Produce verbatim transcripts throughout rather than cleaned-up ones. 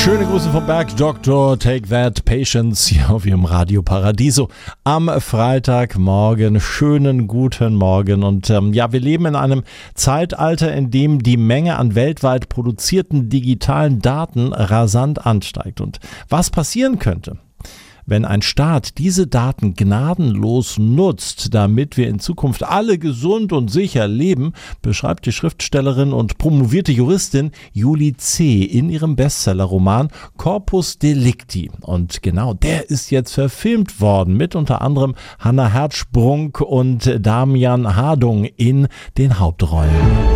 Schöne Grüße vom Bergdoktor, Take That, Patience hier auf Ihrem Radio Paradiso am Freitagmorgen. Schönen guten Morgen und ähm, ja, wir leben in einem Zeitalter, in dem die Menge an weltweit produzierten digitalen Daten rasant ansteigt. Und was passieren könnte, wenn ein Staat diese Daten gnadenlos nutzt, damit wir in Zukunft alle gesund und sicher leben, beschreibt die Schriftstellerin und promovierte Juristin Julie C. in ihrem Bestsellerroman Corpus Delicti. Und genau der ist jetzt verfilmt worden mit unter anderem Hannah Herzsprung und Damian Hardung in den Hauptrollen.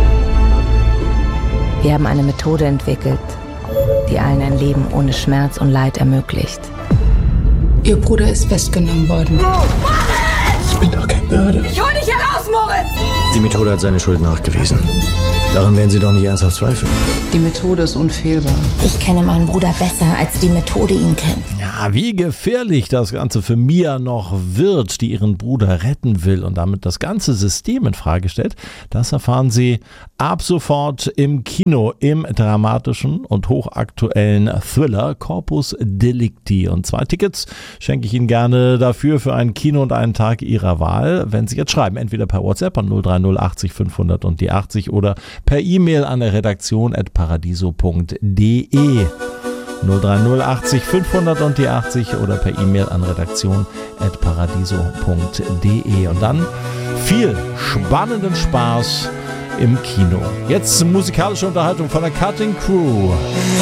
Wir haben eine Methode entwickelt, die allen ein Leben ohne Schmerz und Leid ermöglicht. Ihr Bruder ist festgenommen worden. Ich bin doch kein Mörder. Ich hol dich heraus, Moritz! Die Methode hat seine Schuld nachgewiesen. Daran werden Sie doch nicht ernsthaft zweifeln. Die Methode ist unfehlbar. Ich kenne meinen Bruder besser, als die Methode ihn kennt. Ja, wie gefährlich das Ganze für Mia noch wird, die ihren Bruder retten will und damit das ganze System in Frage stellt, das erfahren Sie ab sofort im Kino im dramatischen und hochaktuellen Thriller Corpus Delicti. Und zwei Tickets schenke ich Ihnen gerne dafür für ein Kino und einen Tag Ihrer Wahl, wenn Sie jetzt schreiben, entweder per WhatsApp an null drei null achtzig fünfhundert und die achtzig oder per E-Mail an der Redaktion at paradiso punkt de. null drei null achtzig fünfhundert und die achtzig oder per E-Mail an redaktion at paradiso punkt de. Und dann viel spannenden Spaß im Kino. Jetzt musikalische Unterhaltung von der Cutting Crew.